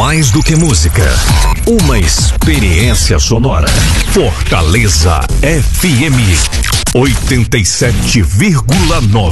mais do que música, uma experiência sonora. Fortaleza FM 87,9.